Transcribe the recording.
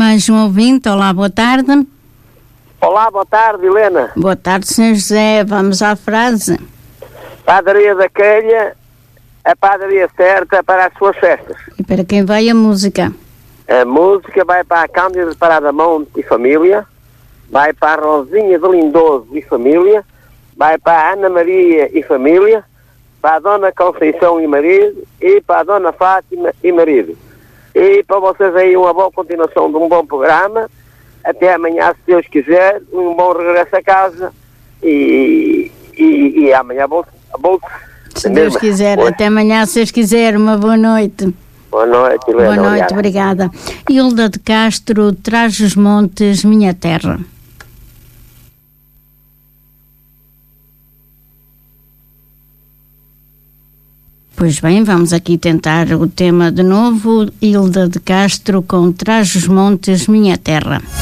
Mais um ouvinte, olá, boa tarde. Olá, boa tarde, Helena. Boa tarde, Sr. José, vamos à frase. Padaria da Calha, a padaria certa para as suas festas. E para quem vai a música? A música vai para a Cândida de Paradamonte e família, vai para a Rosinha de Lindoso e família, vai para a Ana Maria e família, para a Dona Conceição e marido, e para a Dona Fátima e marido. E para vocês aí uma boa continuação de um bom programa. Até amanhã, se Deus quiser, um bom regresso a casa e amanhã volto. Se Deus quiser, até amanhã, se Deus quiser, uma boa noite. Boa noite, Helena. Boa noite, obrigada. Hilda de Castro, Trás-os-Montes, minha terra. Pois bem, vamos aqui tentar o tema de novo. Hilda de Castro com Trás-os-Montes, minha terra.